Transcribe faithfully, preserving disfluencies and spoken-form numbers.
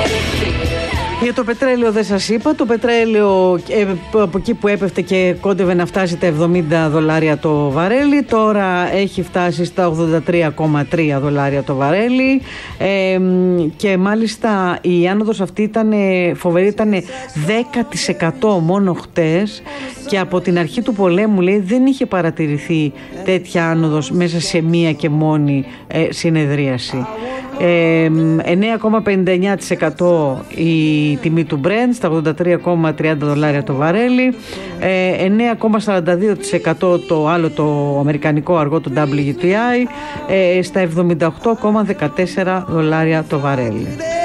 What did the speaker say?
Για το πετρέλαιο δεν σας είπα. Το πετρέλαιο ε, από εκεί που έπεφτε και κόντευε να φτάσει τα εβδομήντα δολάρια το βαρέλι, τώρα έχει φτάσει στα ογδόντα τρία κόμμα τρία δολάρια το βαρέλι, ε, και μάλιστα η άνοδος αυτή ήταν φοβερή, ήταν δέκα τοις εκατό μόνο χτες, και από την αρχή του πολέμου, λέει, δεν είχε παρατηρηθεί τέτοια άνοδος μέσα σε μία και μόνη ε, συνεδρίαση. Ε, εννέα κόμμα πενήντα εννέα τοις εκατό η τιμή του Brent στα ογδόντα τρία κόμμα τριάντα δολάρια το βαρέλι, ε, εννέα κόμμα σαράντα δύο τοις εκατό το άλλο το αμερικανικό αργό, το ντάμπλιου τι άι, ε, στα εβδομήντα οκτώ κόμμα δεκατέσσερα δολάρια το βαρέλι.